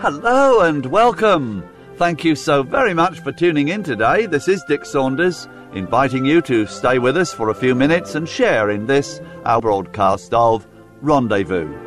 Hello and welcome. Thank you so very much for tuning in today. This is Dick Saunders, inviting you to stay with us for a few minutes and share in this, our broadcast of Rendezvous.